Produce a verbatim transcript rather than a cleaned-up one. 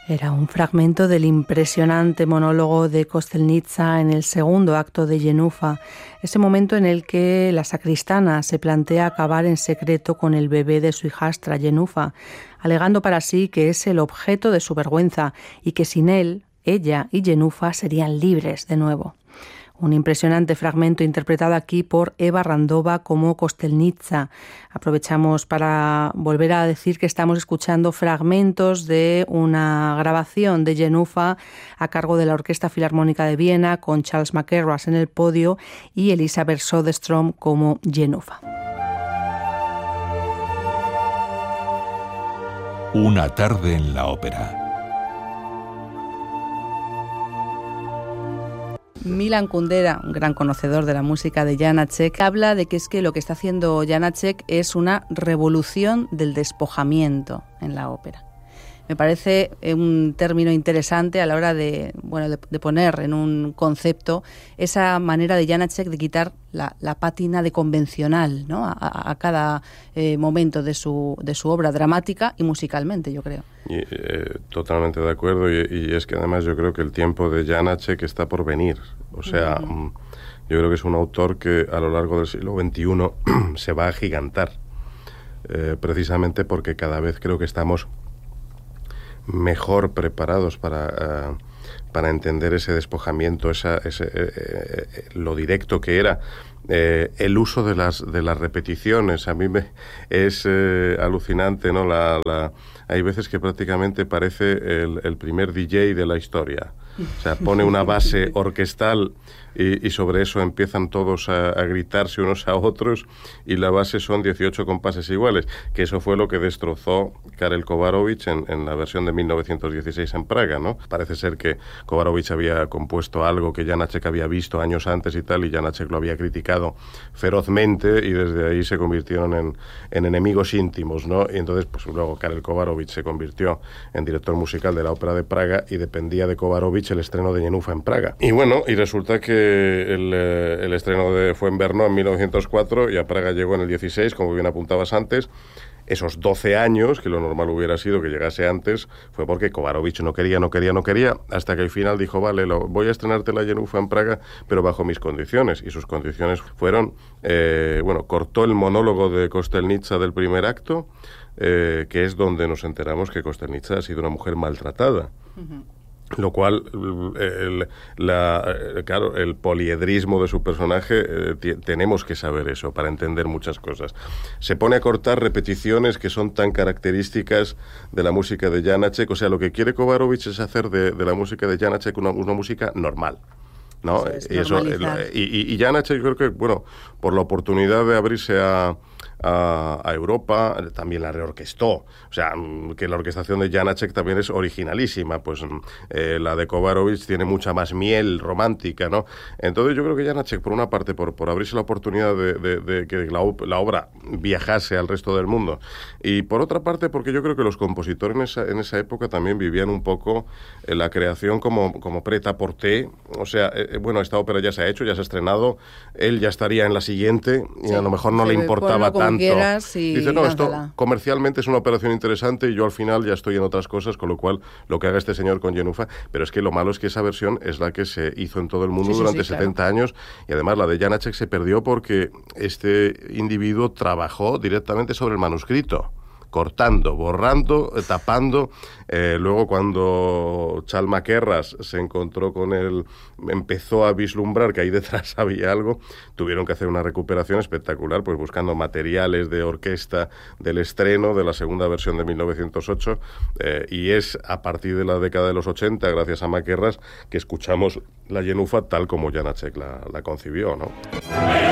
Era un fragmento del impresionante monólogo de Kostelnitsa en el segundo acto de Yenufa, ese momento en el que la sacristana se plantea acabar en secreto con el bebé de su hijastra Yenufa, alegando para sí que es el objeto de su vergüenza y que sin él, ella y Yenufa serían libres de nuevo. Un impresionante fragmento interpretado aquí por Eva Randova como Kostelnitsa. Aprovechamos para volver a decir que estamos escuchando fragmentos de una grabación de Yenufa a cargo de la Orquesta Filarmónica de Viena, con Charles McCarras en el podio y Elisabeth Söderström como Yenufa. Una tarde en la ópera. Milan Kundera, un gran conocedor de la música de Janáček, habla de que es que lo que está haciendo Janáček es una revolución del despojamiento en la ópera. Me parece un término interesante a la hora de, bueno, de, de poner en un concepto esa manera de Janáček de quitar la, la pátina de convencional, ¿no? a, a cada eh, momento de su, de su obra dramática y musicalmente, yo creo. Y, eh, totalmente de acuerdo, y, y es que además yo creo que el tiempo de Janáček está por venir. O sea, uh-huh. yo creo que es un autor que a lo largo del siglo veintiuno se va a agigantar, eh, precisamente porque cada vez creo que estamos mejor preparados para, uh, para entender ese despojamiento, esa, ese, eh, eh, lo directo que era. Eh, el uso de las de las repeticiones a mí me es eh, alucinante, ¿no? La, la, hay veces que prácticamente parece el, el primer D J de la historia. O sea, pone una base orquestal y, y sobre eso empiezan todos a, a gritarse unos a otros, y la base son dieciocho compases iguales, que eso fue lo que destrozó Karel Kovarovich en, en la versión de mil novecientos dieciséis en Praga, ¿no? Parece ser que Kovarovich había compuesto algo que Janáček había visto años antes y tal, y Janáček lo había criticado ferozmente, y desde ahí se convirtieron en, en enemigos íntimos, ¿no? Y entonces, pues luego Karel Kovarovich se convirtió en director musical de la Ópera de Praga, y dependía de Kovarovich el estreno de Yenufa en Praga. Y bueno, y resulta que el, el estreno de, fue en Brno en mil novecientos cuatro, y a Praga llegó en el dieciséis, como bien apuntabas antes. Esos doce años, que lo normal hubiera sido que llegase antes, fue porque Kovarovich no quería, no quería, no quería, hasta que al final dijo, vale, lo, voy a estrenarte la Yenufa en Praga, pero bajo mis condiciones. Y sus condiciones fueron, eh, bueno, cortó el monólogo de Kostelnitsa del primer acto, eh, que es donde nos enteramos que Kostelnitsa ha sido una mujer maltratada. Uh-huh. Lo cual, el, la, claro, el poliedrismo de su personaje, eh, t- tenemos que saber eso para entender muchas cosas. Se pone a cortar repeticiones que son tan características de la música de Janáček. O sea, lo que quiere Kovarovich es hacer de, de la música de Janáček una, una música normal, ¿no? Eso es, y, eso, y, y, y Janáček, yo creo que, bueno, por la oportunidad de abrirse a... A, a Europa, también la reorquestó. O sea, que la orquestación de Janáček también es originalísima, pues eh, la de Kovarovich tiene mucha más miel romántica, ¿no? Entonces yo creo que Janáček, por una parte, por, por abrirse la oportunidad de, de, de que la, la obra viajase al resto del mundo, y por otra parte, porque yo creo que los compositores en esa, en esa época también vivían un poco eh, la creación como, como prêt-à-porter. O sea, eh, bueno, esta ópera ya se ha hecho, ya se ha estrenado, él ya estaría en la siguiente, y sí, a lo mejor no le importaba tanto. Y dice, no, lánzala. Esto comercialmente es una operación interesante y yo al final ya estoy en otras cosas, con lo cual lo que haga este señor con Yenufa. Pero es que lo malo es que esa versión es la que se hizo en todo el mundo sí, durante sí, sí, setenta claro. años, y además la de Janáček se perdió porque este individuo trabajó directamente sobre el manuscrito, cortando, borrando, tapando. Eh, luego cuando Charles McCarras se encontró con él, empezó a vislumbrar que ahí detrás había algo, tuvieron que hacer una recuperación espectacular, pues buscando materiales de orquesta del estreno de la segunda versión de mil novecientos ocho, eh, y es a partir de la década de los ochenta, gracias a McCarras, que escuchamos la Yenufa tal como Janáček la, la concibió, ¿no?